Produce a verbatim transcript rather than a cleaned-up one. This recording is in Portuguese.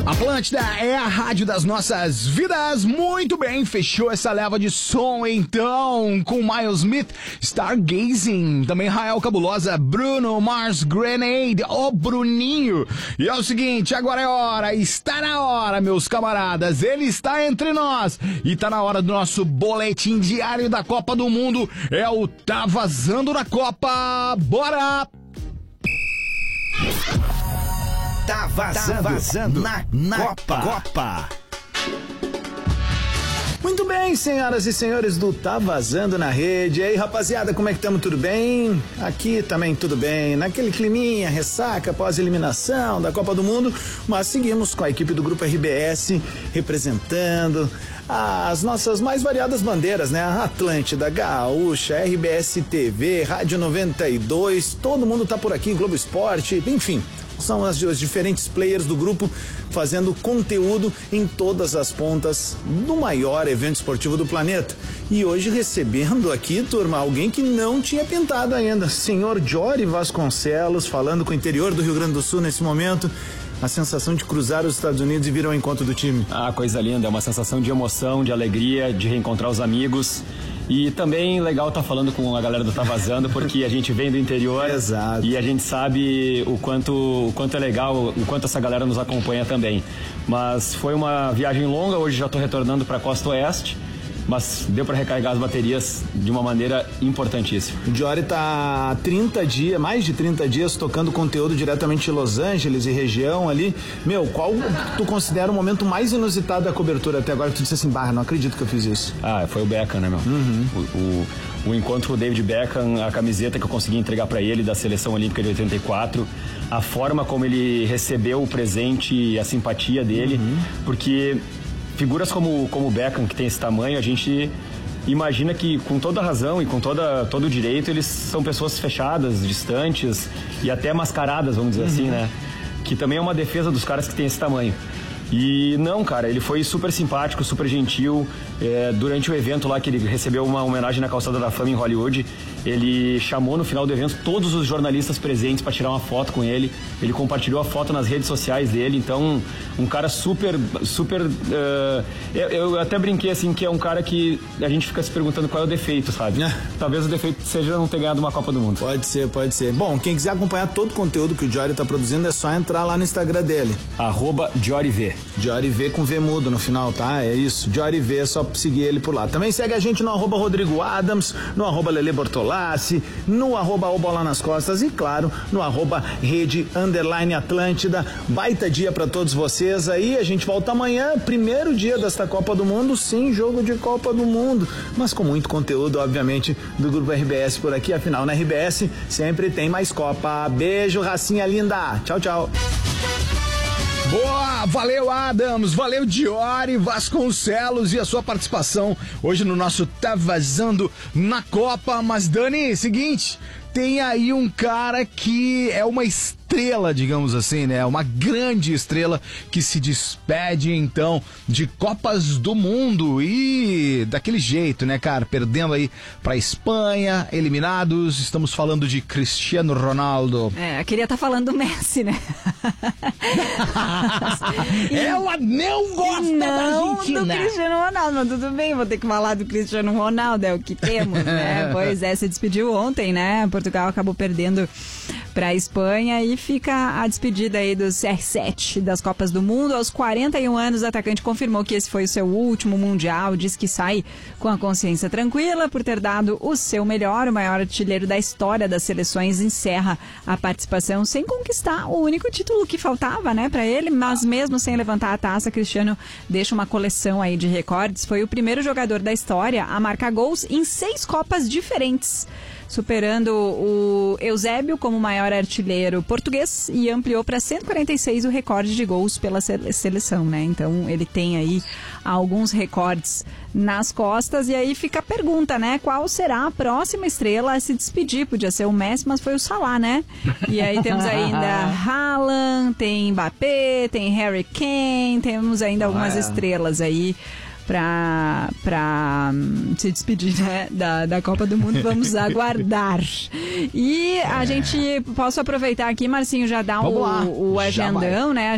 Atlântida é a rádio das nossas vidas. Muito bem, fechou essa leva de som então com Miles Smith, Stargazing, também Rael Cabulosa, Bruno Mars, Grenade, ô Bruninho. E é o seguinte, agora é hora, está na hora, meus camaradas, ele está entre nós e tá na hora do nosso boletim diário da Copa do Mundo. É o Tá Vazando na Copa. Bora! Tá vazando, tá vazando na, na Copa. Copa. Muito bem, senhoras e senhores do Tá Vazando na Rede. E aí, rapaziada, como é que estamos? Tudo bem? Aqui também tudo bem. Naquele climinha, ressaca, pós-eliminação da Copa do Mundo, mas seguimos com a equipe do Grupo R B S representando as nossas mais variadas bandeiras, né? Atlântida, Gaúcha, R B S T V, Rádio noventa e dois, todo mundo tá por aqui, Globo Esporte, enfim. São as, os diferentes players do grupo fazendo conteúdo em todas as pontas do maior evento esportivo do planeta. E hoje recebendo aqui, turma, alguém que não tinha pintado ainda, senhor Jory Vasconcelos, falando com o interior do Rio Grande do Sul nesse momento. A sensação de cruzar os Estados Unidos e vir ao encontro do time. Ah, coisa linda, é uma sensação de emoção, de alegria, de reencontrar os amigos. E também legal estar tá falando com a galera do Tá Vazando, porque a gente vem do interior. Exato. E a gente sabe o quanto, o quanto é legal, o quanto essa galera nos acompanha também. Mas foi uma viagem longa, hoje já estou retornando para a Costa Oeste. Mas deu para recarregar as baterias de uma maneira importantíssima. O Jory tá há trinta dias, mais de trinta dias, tocando conteúdo diretamente de Los Angeles e região ali. Meu, qual tu considera o momento mais inusitado da cobertura até agora? Tu disse assim, barra, não acredito que eu fiz isso. Ah, foi o Beckham, né, meu? Uhum. O, o, o encontro com o David Beckham, a camiseta que eu consegui entregar para ele da Seleção Olímpica de oitenta e quatro, a forma como ele recebeu o presente e a simpatia dele, uhum. Porque figuras como, como o Beckham, que tem esse tamanho, a gente imagina que com toda razão e com toda, todo o direito, eles são pessoas fechadas, distantes e até mascaradas, vamos dizer uhum. assim, né? Que também é uma defesa dos caras que tem esse tamanho. E não, cara, ele foi super simpático, super gentil. É, durante o evento lá que ele recebeu uma homenagem na Calçada da Fama em Hollywood, ele chamou no final do evento todos os jornalistas presentes para tirar uma foto com ele. Ele compartilhou a foto nas redes sociais dele. Então, um cara super, super... Uh, eu, eu até brinquei assim que é um cara que a gente fica se perguntando qual é o defeito, sabe? É. Talvez o defeito seja não ter ganhado uma Copa do Mundo. Pode ser, pode ser. Bom, quem quiser acompanhar todo o conteúdo que o Jory tá produzindo é só entrar lá no Instagram dele. Arroba JoryV. Jory V com V mudo no final, tá? É isso, Jory V, é só seguir ele por lá. Também segue a gente no arroba Rodrigo Adams, no arroba Lele Bortolassi, no arroba O Bola nas Costas e, claro, no arroba Rede Underline Atlântida. Baita dia pra todos vocês aí, a gente volta amanhã, primeiro dia desta Copa do Mundo, sim, jogo de Copa do Mundo, mas com muito conteúdo, obviamente, do Grupo R B S por aqui, afinal, na R B S sempre tem mais Copa. Beijo, racinha linda, tchau, tchau. Boa, valeu Adams, valeu Jory Vasconcelos e a sua participação hoje no nosso Tá Vazando na Copa. Mas Dani, seguinte, tem aí um cara que é uma estrela, digamos assim, né? Uma grande estrela que se despede, então, de Copas do Mundo e daquele jeito, né, cara? Perdendo aí pra Espanha, eliminados. Estamos falando de Cristiano Ronaldo. É, eu queria estar tá falando do Messi, né? Ela não gosta não da Argentina. do Cristiano Ronaldo, mas tudo bem, vou ter que falar do Cristiano Ronaldo, é o que temos, né? Pois é, se despediu ontem, né? Portugal acabou perdendo para a Espanha e fica a despedida aí do C R sete das Copas do Mundo. Aos quarenta e um anos, o atacante confirmou que esse foi o seu último Mundial, diz que sai com a consciência tranquila por ter dado o seu melhor. O maior artilheiro da história das seleções encerra a participação sem conquistar o único título que faltava, né, para ele, mas mesmo sem levantar a taça, Cristiano deixa uma coleção aí de recordes. Foi o primeiro jogador da história a marcar gols em seis Copas diferentes, superando o Eusébio como maior artilheiro português e ampliou para cento e quarenta e seis o recorde de gols pela seleção, né? Então ele tem aí alguns recordes nas costas e aí fica a pergunta, né? Qual será a próxima estrela a se despedir? Podia ser o Messi, mas foi o Salah, né? E aí temos ainda Haaland, tem Mbappé, tem Harry Kane, temos ainda algumas ah, é. estrelas aí para para um, se despedir, né, da, da Copa do Mundo. Vamos aguardar. E a é. gente, posso aproveitar aqui, Marcinho, já dá o, o agendão, né?